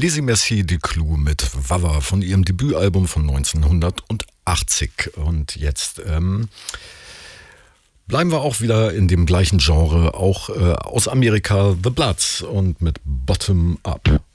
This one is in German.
Lizzie Merci Duclos mit Wawa von ihrem Debütalbum von 1980. Und jetzt bleiben wir auch wieder in dem gleichen Genre, auch aus Amerika, The Bloods und mit Bottom Up.